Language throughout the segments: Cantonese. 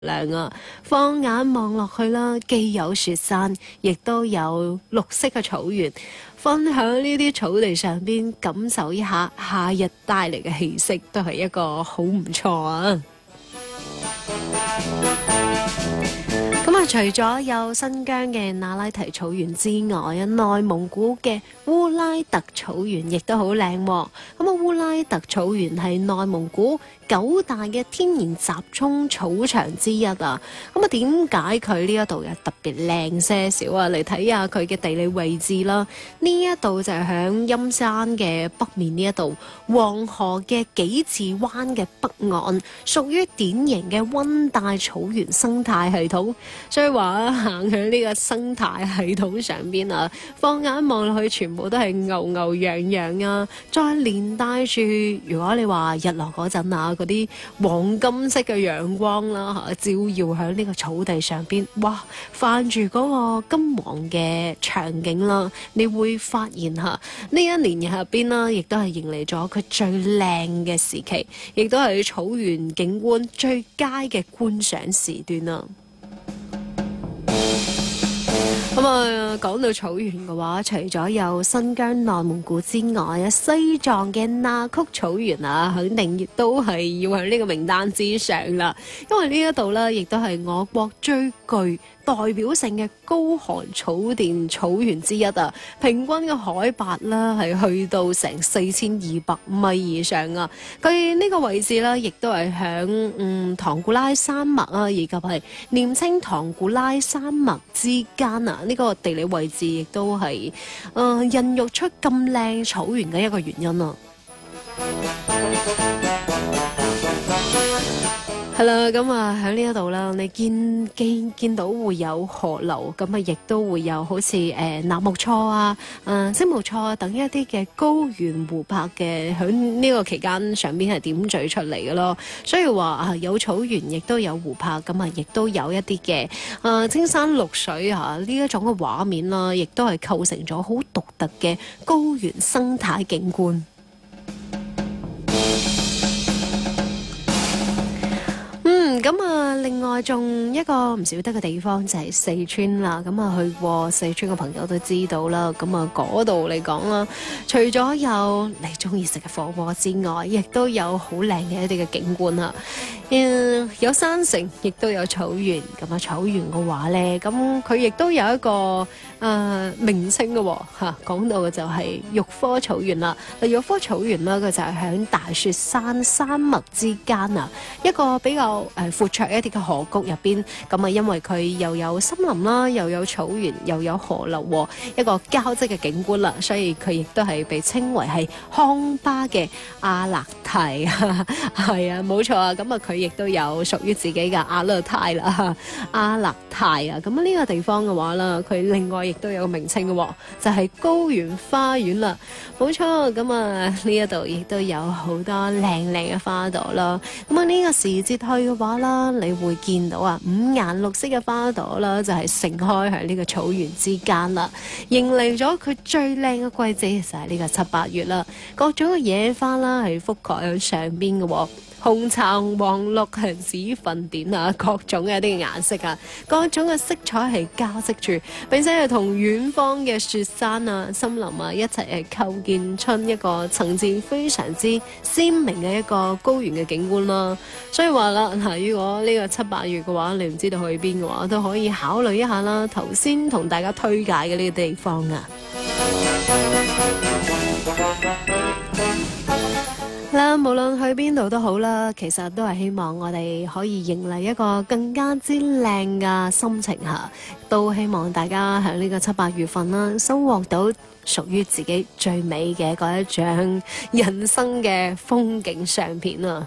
亮啊！放眼望落去啦，既有雪山，亦都有綠色嘅草原。分享呢啲草地上邊，感受一下夏日帶嚟嘅氣息，都係一個好唔錯啊！咁啊，除咗有新疆嘅那拉提草原之外啊，內蒙古嘅烏拉特草原亦都好靚。咁啊，烏拉特草原係內蒙古9大嘅天然集中草場之一啊。咁啊，點解佢呢一度又特別靚些少啊？嚟睇下佢嘅地理位置啦。呢一度就係響陰山嘅北面呢一度，黃河嘅幾字灣嘅北岸，屬於典型嘅溫帶草原生態系統。所以話行喺呢個生態系統上邊啊，放眼望落去全部都係牛牛羊羊啊，再連帶住如果你話日落嗰陣啊，嗰啲黃金色嘅陽光啦嚇，照耀喺呢個草地上邊，哇，泛住嗰個金黃嘅場景啦，你會發現嚇呢一年入邊啦，亦都係迎嚟咗佢最靚嘅時期，亦都係草原景觀最佳嘅觀賞時段啊！咁啊，講到草原嘅話，除咗有新疆、內蒙古之外啊，西藏嘅納曲草原啊，肯定亦都係要喺呢個名單之上啦。因為呢一度呢，亦都係我國最具代表性嘅高寒草甸草原之一啊，平均嘅海拔啦係去到成4200米以上啊。佢呢個位置呢，亦都係響唐古拉山脈啊，以及係念青唐古拉山脈之間啊。呢個地理位置亦都係孕育出咁靚草原嘅一個原因啊。係啦，咁啊喺呢一度啦，你見到會有河流，咁啊亦都會有好似納木錯啊、青木錯啊等一啲嘅高原湖泊嘅喺呢個期間上邊係點綴出嚟嘅咯。所以話啊，有草原亦都有湖泊，咁啊亦都有一啲嘅青山綠水啊呢一種嘅畫面啦，亦都係構成咗好獨特嘅高原生態景觀。咁啊，另外仲一個唔少得嘅地方就係四川啦。咁啊，去過四川嘅朋友都知道啦。咁啊，嗰度嚟講啦，除咗有你中意食嘅火鍋之外，亦都有好靚嘅一啲嘅景觀啦。有山城，亦都有草原。咁啊，草原嘅話咧，咁佢亦都有一個名稱嘅嚇。講到嘅就係玉科草原啦。玉科草原啦，佢就係喺大雪山山脈之間啊，一個比較闊綽一啲嘅河谷入邊，咁啊，因為佢又有森林啦，又有草原，又有河流，一個交織嘅景觀啦，所以佢亦都係被稱為係康巴嘅阿勒泰啊，係啊，冇錯啊，咁啊，佢亦都有屬於自己嘅阿勒泰啦，阿勒泰啊，咁啊呢個地方嘅話啦，佢另外亦都有個名稱嘅，就係高原花園啦，冇錯，咁啊呢一度亦都有好多靚靚嘅花朵啦，咁啊呢個時節去嘅話啦，你會見到啊五顏六色嘅花朵啦，就係盛開喺呢個草原之間啦，迎嚟咗佢最靚嘅季節就係呢個7、8月啦，各種嘅野花啦係覆蓋喺上邊嘅，紅橙黃綠係紫粉點啊，各種嘅一啲顏色啊，各種嘅色彩係交織住，並且係同遠方嘅雪山啊、森林啊一齊係構建出一個層次非常之鮮明嘅一個高原嘅景觀啦。所以話啦，如果呢個7、8月嘅話，你唔知道去邊嘅話，都可以考慮一下啦。頭先同大家推介嘅呢個地方啊。啦，無論去邊度都好啦，其實都係希望我哋可以迎嚟一個更加之靚嘅心情吓，都希望大家喺呢個7、8月份啦，收穫到屬於自己最美嘅嗰一張人生嘅風景相片啊！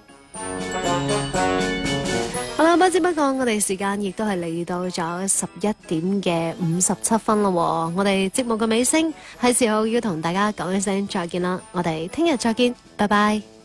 好啦，不知不覺我哋時間亦都係嚟到咗11:57啦。我哋節目嘅尾聲係時候要同大家講一聲再見啦，我哋聽日再見，拜拜。